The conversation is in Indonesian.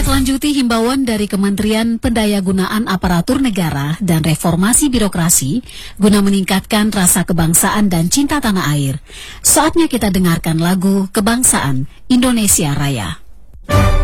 Menindaklanjuti himbauan dari Kementerian Pendayagunaan Aparatur Negara dan Reformasi Birokrasi guna meningkatkan rasa kebangsaan dan cinta tanah air. Saatnya kita dengarkan lagu Kebangsaan Indonesia Raya.